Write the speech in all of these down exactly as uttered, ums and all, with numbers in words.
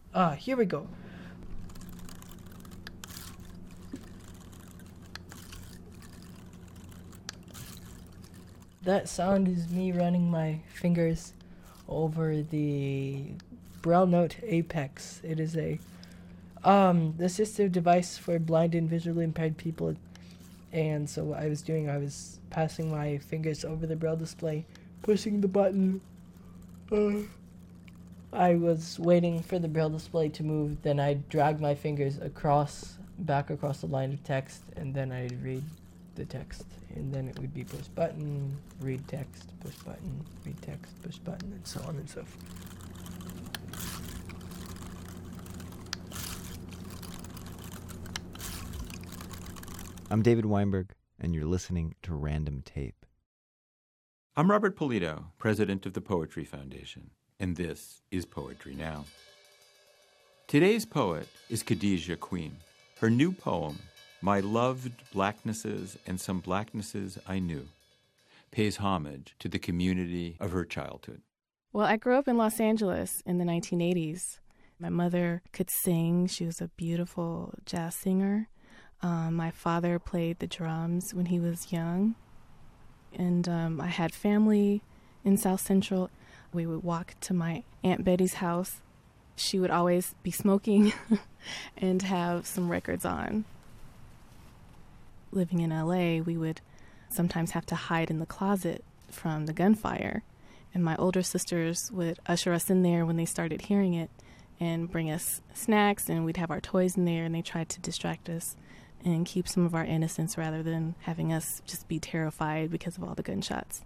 Ah, here we go. That sound is me running my fingers over the Braille Note Apex. It is a um assistive device for blind and visually impaired people. And so what I was doing, I was passing my fingers over the Braille display, pushing the button. Uh, I was waiting for the Braille display to move, then I'd drag my fingers across, back across the line of text, and then I'd read the text. And then it would be push button, read text, push button, read text, push button, and so on and so forth. I'm David Weinberg, and you're listening to Random Tape. I'm Robert Polito, president of the Poetry Foundation, and this is Poetry Now. Today's poet is Khadijah Queen. Her new poem, My Loved Blacknesses and Some Blacknesses I Knew, pays homage to the community of her childhood. Well, I grew up in Los Angeles in the nineteen eighties. My mother could sing. She was a beautiful jazz singer. Um, my father played the drums when he was young. And um, I had family in South Central. We would walk to my Aunt Betty's house. She would always be smoking and have some records on. Living in L A, we would sometimes have to hide in the closet from the gunfire. And my older sisters would usher us in there when they started hearing it and bring us snacks, and we'd have our toys in there, and they tried to distract us and keep some of our innocence rather than having us just be terrified because of all the gunshots.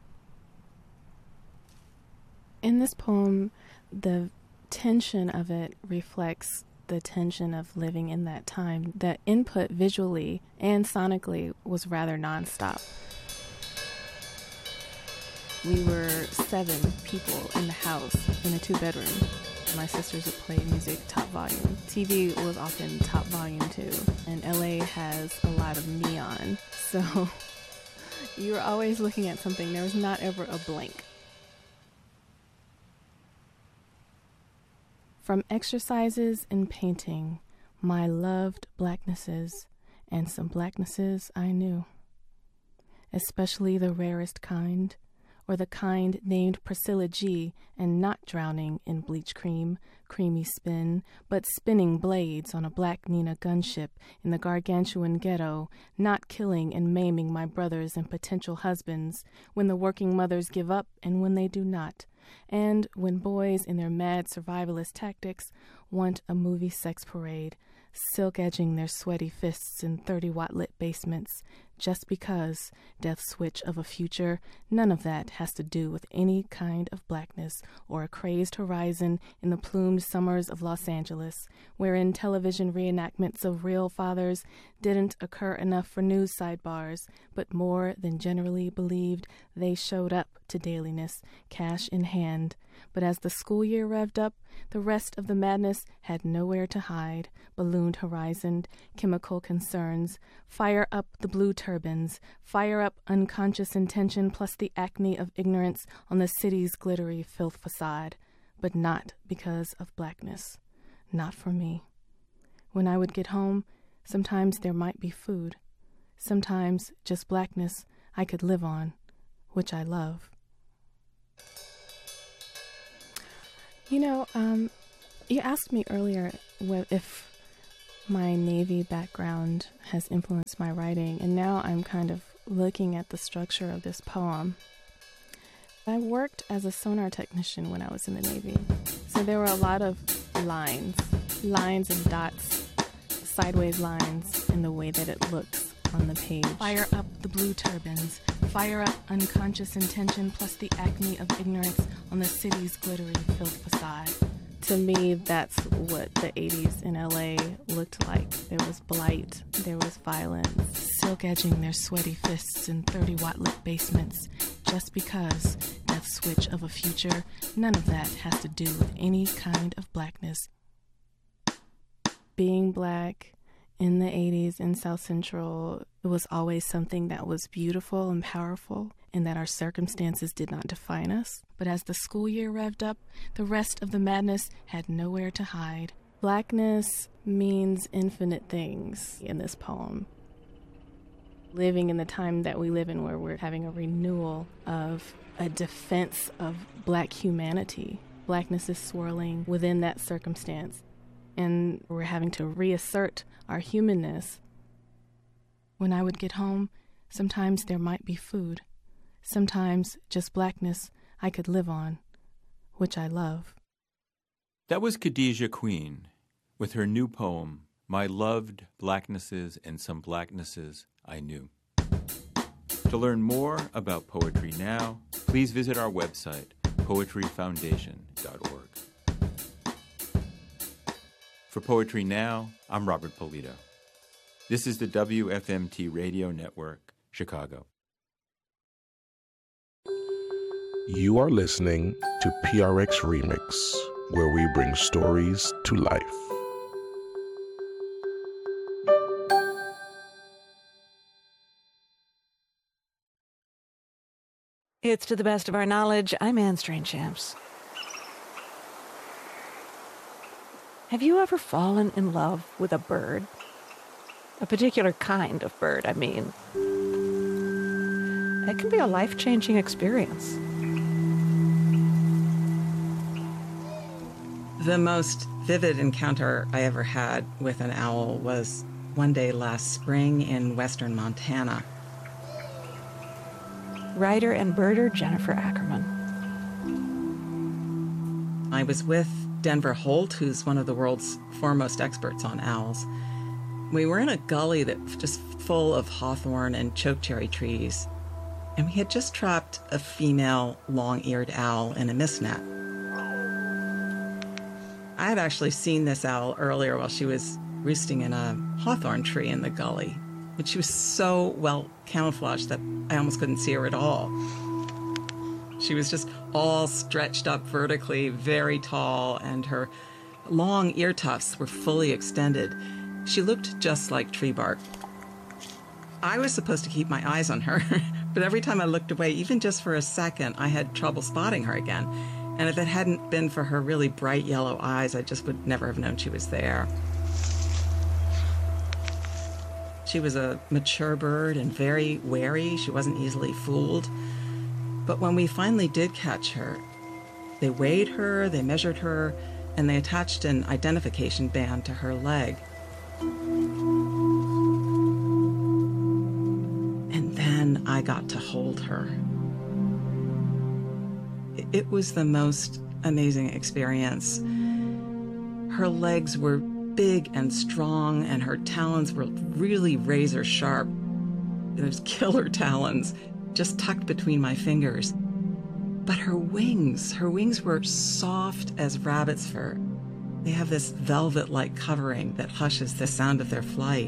In this poem, the tension of it reflects the tension of living in that time. The input visually and sonically was rather nonstop. We were seven people in the house in a two-bedroom. My sisters would play music top volume. T V was often top volume too. And L A has a lot of neon. So you were always looking at something. There was not ever a blank. From exercises in painting, my loved blacknesses and some blacknesses I knew. Especially the rarest kind, or the kind named Priscilla G, and not drowning in bleach cream, creamy spin, but spinning blades on a black Nina gunship in the gargantuan ghetto, not killing and maiming my brothers and potential husbands, when the working mothers give up and when they do not, and when boys in their mad survivalist tactics want a movie sex parade, silk edging their sweaty fists in thirty-watt lit basements, just because, death switch of a future, none of that has to do with any kind of blackness or a crazed horizon in the plumed summers of Los Angeles, wherein television reenactments of real fathers didn't occur enough for news sidebars, but more than generally believed they showed up to dailiness, cash in hand. But as the school year revved up, the rest of the madness had nowhere to hide. Ballooned horizon, chemical concerns, fire up the blue turbines, fire up unconscious intention plus the acne of ignorance on the city's glittery filth facade. But not because of blackness. Not for me. When I would get home, sometimes there might be food. Sometimes just blackness I could live on, which I love. You know, um, you asked me earlier if my Navy background has influenced my writing, and now I'm kind of looking at the structure of this poem. I worked as a sonar technician when I was in the Navy, so there were a lot of lines, lines and dots, sideways lines in the way that it looks on the page. Fire up the blue turbines, fire up unconscious intention plus the acne of ignorance on the city's glittery filth facade. To me, that's what the eighties in L A looked like. There was blight, there was violence, silk edging their sweaty fists in thirty-watt lit basements. Just because, death switch of a future, none of that has to do with any kind of blackness. Being black in the eighties in South Central, it was always something that was beautiful and powerful. and that our circumstances did not define us. But as the school year revved up, the rest of the madness had nowhere to hide. Blackness means infinite things in this poem. Living in the time that we live in, where we're having a renewal of a defense of Black humanity. Blackness is swirling within that circumstance, and we're having to reassert our humanness. When I would get home, sometimes there might be food. Sometimes just blackness I could live on, which I love. That was Khadijah Queen with her new poem, My Loved Blacknesses and Some Blacknesses I Knew. To learn more about Poetry Now, please visit our website, poetry foundation dot org. For Poetry Now, I'm Robert Polito. This is the W F M T Radio Network, Chicago. You are listening to P R X Remix, where we bring stories to life. It's To the Best of Our Knowledge. I'm Anne Strange-Champs. Have you ever fallen in love with a bird? A particular kind of bird, I mean. It can be a life-changing experience. The most vivid encounter I ever had with an owl was one day last spring in western Montana. Writer and birder Jennifer Ackerman. I was with Denver Holt, who's one of the world's foremost experts on owls. We were in a gully that was just full of hawthorn and chokecherry trees, and we had just trapped a female long-eared owl in a mist net. I had actually seen this owl earlier while she was roosting in a hawthorn tree in the gully, but she was so well camouflaged that I almost couldn't see her at all. She was just all stretched up vertically, very tall, and her long ear tufts were fully extended. She looked just like tree bark. I was supposed to keep my eyes on her, but every time I looked away, even just for a second, I had trouble spotting her again. And if it hadn't been for her really bright yellow eyes, I just would never have known she was there. She was a mature bird and very wary. She wasn't easily fooled. But when we finally did catch her, they weighed her, they measured her, and they attached an identification band to her leg. And then I got to hold her. It was the most amazing experience. Her legs were big and strong, and her talons were really razor sharp. Those killer talons just tucked between my fingers. But her wings, her wings were soft as rabbit's fur. They have this velvet-like covering that hushes the sound of their flight.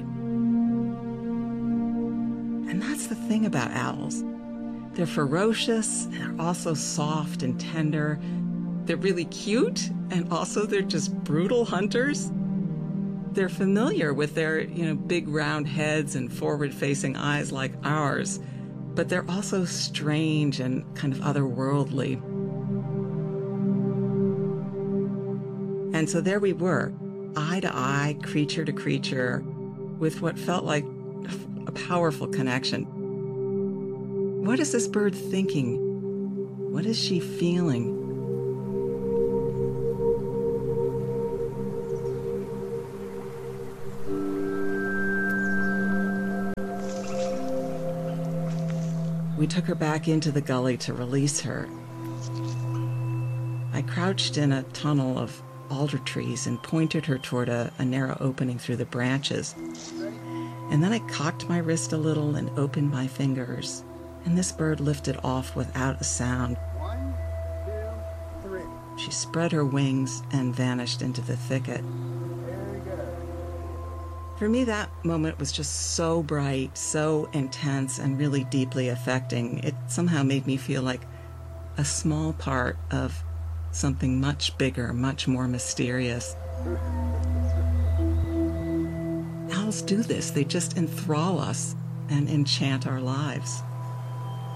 And that's the thing about owls. They're ferocious, and they're also soft and tender. They're really cute, and also they're just brutal hunters. They're familiar with their, you know, big round heads and forward-facing eyes like ours, but they're also strange and kind of otherworldly. And so there we were, eye to eye, creature to creature, with what felt like a powerful connection. What is this bird thinking? What is she feeling? We took her back into the gully to release her. I crouched in a tunnel of alder trees and pointed her toward a, a narrow opening through the branches. And then I cocked my wrist a little and opened my fingers, and this bird lifted off without a sound. One, two, three. She spread her wings and vanished into the thicket. Very good. For me, that moment was just so bright, so intense, and really deeply affecting. It somehow made me feel like a small part of something much bigger, much more mysterious. Owls do this. They just enthrall us and enchant our lives.